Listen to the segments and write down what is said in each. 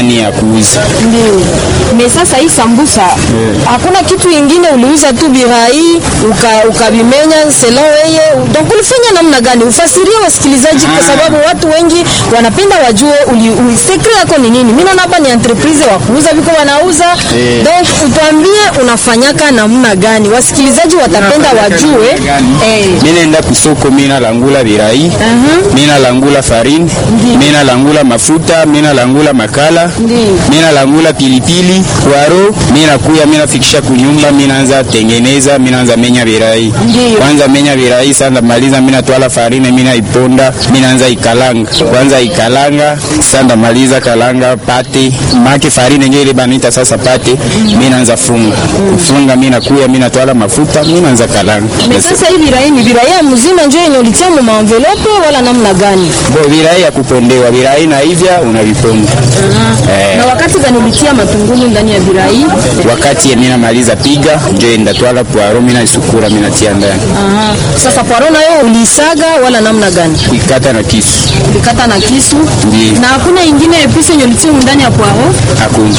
nani ya kuuza. Ndio. Mais sasa hii sambusa hakuna kitu kingine, uliuza tu birai ukabimenya selon wewe. Donc ulifanya namna gani? Ufasirie wasikilizaji kwa sababu watu wengi wanapenda wajue secret yako ni nini. Mimi naona hapa ni entreprise wa kuuza viko wanauza. Donc utuambie unafanyaka namna gani? Wasikilizaji watapenda wajue. Mimi naenda kusoko, mimi nalangula birai, mimi nalangula farini, mimi nalangula mafuta, mimi nalangula makala, mimi nalangula pilipili, waro, mimi nakuya, mimi nafikisha kunyumba, mimi naanza tengeneza, mimi naanza menya birai. Kwanza menya birai sasa maliza, mimi natwala farini, mimi naiponda, mimi naanza ikalanga. Kwanza ikalanga, sasa maliza kalanga pate, maki farini ngeli banita sasa pate, mimi naanza funga. Mimi nakuya, mimi natwala mafuta, mimi naanza kalanga. Sasa hii birai ni birai ya mzima ndio yenye ulitia mu envelope wala namna gani? Birai ya kupondewa, birai na hivya unaviponda. Na wakati gani ulitia matungulu ndani ya birai? Wakati mimi namaliza piga ndio ndatwala poaro, mimi naisukura, mimi natia ndani. Sasa poaro nayo ulisaga wala namna gani? Kuikata na kisu. Ulikata na kisu? Na hakuna ingine epice yenye ulitia ndani ya poaro? Hakuna.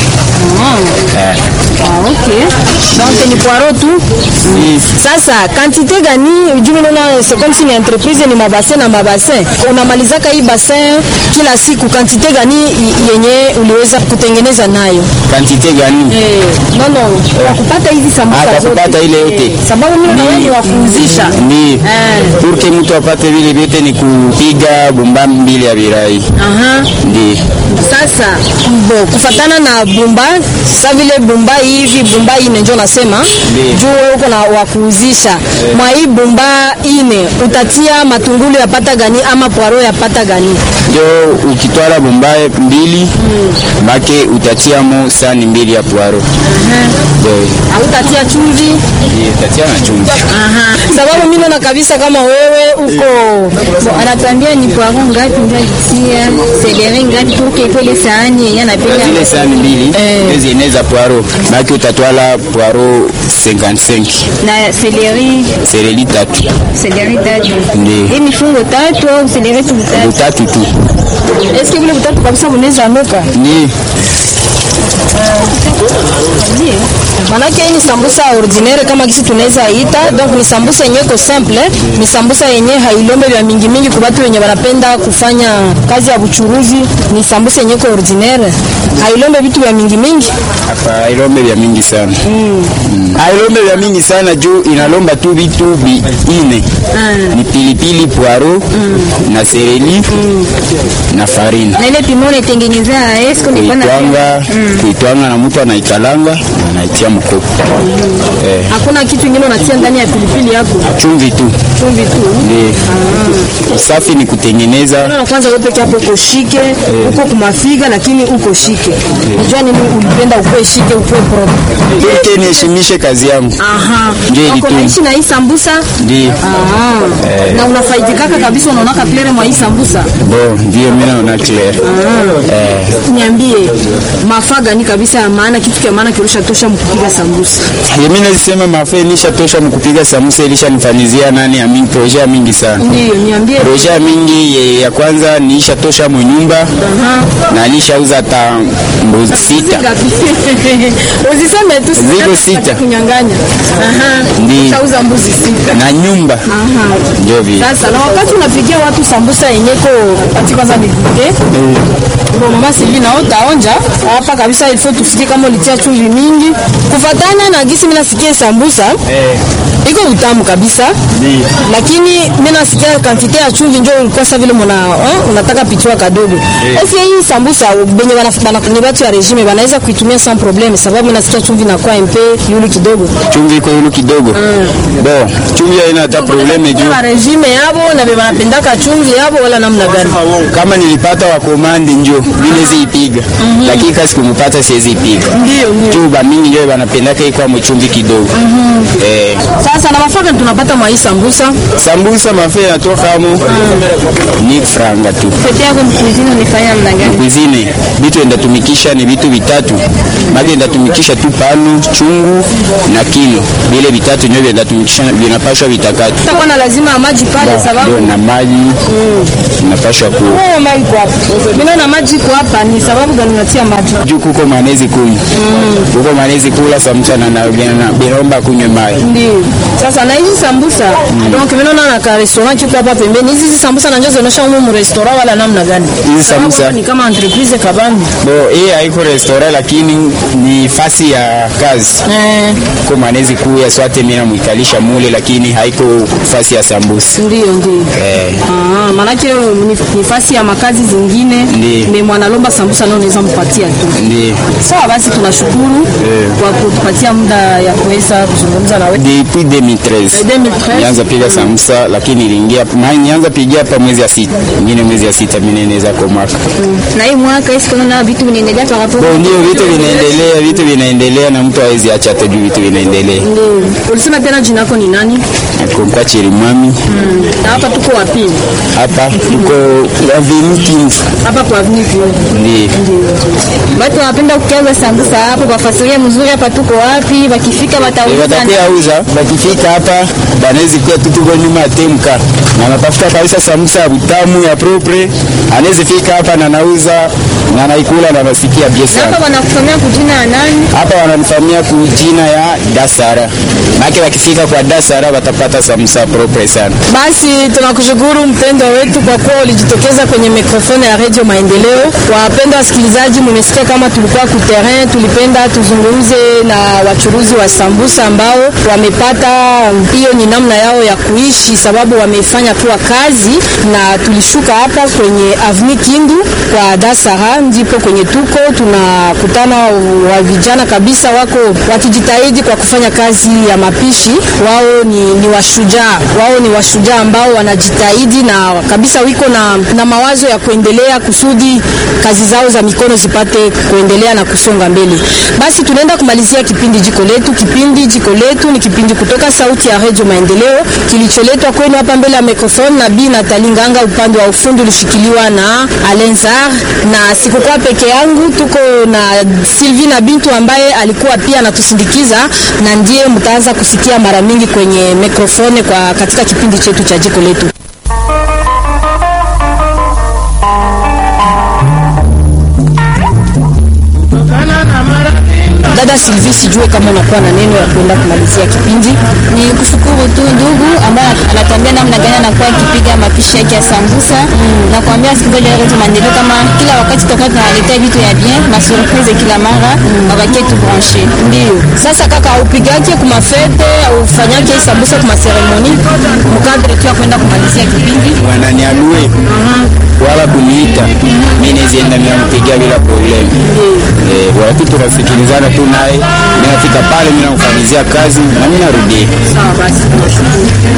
Okay. Donc ni poaro tu. Sasa quantité gani? Ujumla c'est comme si ni entreprise ni mabassin na mabassin. Unamalizaka hii bassin kila siku, quantité gani yenye uliweza kutengeneza nayo? Quantité gani? No. Kupata hizi sambusa zote. Kupata ile yote. Sababu mimi na wewe ni wakuuzisha. Ni. Porque mtu apate vile vyote ni kupiga bomba mbili ya birai. Ndi. Sasa kufatana na bomba, sasa vile bomba hivi bomba ine ndio nasema juu wewe uko na wakuuzisha. Mwa hii bomba ine utatia matungulu yapata gani ama poaro yapata gani? Ndio ukitwala bomba mbili make utatia mo sani mbili ya poaro. Au utatia chumvi? Utatia na chumvi. Sababu mimi naona kabisa kama wewe uko anatuambia ni poaro ngapi ndio tia, celery ngapi pour que ile sahani yenyewe anapenda. Ile sahani mbili hizi inaweza poaro. Make utatwala poaro 55. Na celery 3. Celery 3. Ndio. Hii mifungo 3 au celery 3 tu. Est-ce que vile vitatu kabisa unaweza nuka? Ni. Manake hii ni sambusa ordinaire kama kisi tunaweza ita. Donc ni sambusa yenye iko simple, ni sambusa yenye hailombe vya mingi mingi kwa watu wenye wanapenda kufanya kazi ya buchuruzi. Ni sambusa yenye iko ordinaire, hailombe vitu vya mingi mingi. Hapa hailombe vya mingi sana. Hailombe vya mingi sana juu inalomba tu vitu ine. Ni pilipili, poaro, na sereli, na farine. Na ile pimone tengeneza esko ni bana kuitwanga na mtu anaikalanga na anaitia mkopo. Hakuna kitu kingine unatia ndani ya pilipili yako? Chumvi tu. Safi ni kutengeneza. Na kwanza wewe peke yako uko shike, uko kumafiga lakini uko shike. Unajua nini ulipenda uko shike, uko pro. Yote niheshimishe kazi yangu. Ndio uko naishi na hii sambusa? Ndio. Na unafaidika kabisa, unaona clear mwa hii sambusa? Ndio mimi naona clear. Niambie mafaga ni kabisa maana kitu cha maana kirusha tosha mkupiga sambusa. Mimi nasema mafa ilisha tosha mkupiga sambusa, ilisha nifanizia nani ya mingi projet mingi sana. Ndio, niambie. Projet mingi ya kwanza niisha tosha mu nyumba. Na nishauza hata mbuzi 6. Usiseme tu sita kunyang'anya. Nishauza mbuzi 6 na nyumba. Ndio vile. Sasa na wakati unapigia watu sambusa yenyeko pati kwanza ni vile. Ndio mama Sylvie na utaonja hapa kabisa, ilifo tufikie kama ulitia chumvi mingi kufatana na gisi. Mimi nasikia sambusa iko utamu kabisa, lakini mimi nasikia quantité ya chumvi ndio ilikuwa sawa vile unataka pichwa kadogo. Ese hii sambusa benye ni watu ya regime wanaweza kuitumia sans problème, sababu mimi nasikia chumvi inakuwa mpe yule kidogo. Chumvi iko yule kidogo. Chumvi haina hata problème juu kwa regime yabo na beba napendaka chumvi yabo wala namna gani. Kama nilipata wa komandi ndio mimi zipiga. Lakini kasi kumpata siwezi piga. Ndio. Tuba mingi ndio wanapendaka iko mchumvi kidogo. Sasa na mafaka tunapata mwa hii sambusa. Sambusa mafe yanatoka hapo ni franga tu. Fete yako mkuzini unifanya namna gani? Mkuzini vitu ndatumikisha ni vitu vitatu. Mage ndatumikisha tu pano, chungu na kilo. Vile vitatu ndio ndatumikisha vinapashwa vitakatu. Sasa kuna lazima maji pale sababu na maji napashwa ku. Maji kwa hapa. Mimi na maji kwa hapa ni sababu gani unatia maji? Juu kuko manezi kunywa. Kuko manezi kula sambusa na biromba kunywa maji. Ndio. Sasa na hizi sambusa donc mimi naona na restaurant kiko hapa pembeni. Hizi sambusa na njozo zinaonyesha mu restaurant wala namna gani? Hizi sambusa ni kama entreprise kabambi. Hii haiko restaurant lakini ni fasi ya kazi. Kwa manezi kuu ya swate mimi namwikalisha mule lakini haiko fasi ya sambusa. Ndio. Maana yake ni fasi ya makazi zingine ni mwanalomba sambusa nao unaweza mpatia tu. Ndio. Sawa basi tunashukuru kwa kutupatia muda ya kuweza kuzungumza na wewe. Depuis 2013. Nianza piga sambusa lakini iliingia nianza pigia hapa mwezi ya 6. Nyingine mwezi ya 6 mimi naweza kwa mwaka. Na hii mwaka hizo kuna vitu vinaendelea kwa hapo. Ndio vitu vinaendelea na mtu hawezi acha tu vitu vinaendelea. Ndio. Ulisema tena jina lako ni nani? Nakumbuka Chirimami. Na hapa tuko wapi? Hapa tuko Avenue King. Hapa kwa Avenue King. Ndio. Watu wanapenda kukiaza sambusa hapo kwa fasiria mzuri hapa tuko wapi? Wakifika watauza. Watakuuza. Wakifika hapa banaweza kwa tuko nyuma temka. Na natafuta kabisa sambusa butamu ya propre. Anaweza fika hapa na nauza na naikula na nasikia biasa. Hapa wanakufahamia kujina ya nani? Hapa wananifahamia kujina ya Dasara. Maki wakifika kwa Dasara watapata sambusa propre sana. Basi tunakushukuru mpendo wetu kwa kuwa ulijitokeza kwenye mikrofoni ya Radio Maendeleo. Wapendwa wasikilizaji, mmesikia kama tulikuwa ku terrain, tulipenda tuzungumze na wachuruzi wa sambusa ambao wamepata hiyo ni namna yao ya kuishi sababu wamefanya kuwa kazi, na tulishuka hapa kwenye Avenue Kindu kwa Dasara, ndipo kwenye tuko tunakutana wa vijana kabisa wako wakijitahidi kwa kufanya kazi ya mapishi. Wao ni washujaa ambao wanajitahidi na kabisa wiko na mawazo ya kuendelea kusudi kazi zao za mikono zipate kuendelea na kusonga mbele. Basi tunaenda kumalizia kipindi Jiko Letu. Kipindi Jiko Letu ni kipindi kutoka Sauti ya Radio Maendeleo kilicholetwa kwenu hapa mbele ya mikrofoni na Bi Nathalie Nganga, upande wa ufundi ulishikiliwa na Alenzar, na sikukuwa peke yangu, tuko na Sylvie na Bintu ambaye alikuwa pia anatusindikiza na ndiye mtaanza kusikia mara mingi kwenye mikrofoni kwa katika kipindi chetu cha Jiko Letu. Dada Sylvie, sijue kama unakuwa na neno ya kwenda kumalizia kipindi. Ni kushukuru tu ndugu ambaye anatuambia namna gani anakuwa akipiga mapishi yake ya sambusa na kuambia sikilizaji wa Radio Maendeleo kama kila wakati tutakuwa tunaletea vitu ya bien na surprise kila mara wabakie tu branché. Ndio. Sasa kaka, upigake kuma fete au ufanyake sambusa kuma ceremony mkadre tu ya kwenda kumalizia kipindi. Wananialue. Wala kuniita. Mimi nizienda mpigia bila problem. Wakati tunasikilizana tu naye, mimi nafika pale mimi namfanyizia kazi na mimi narudi. Sawa basi.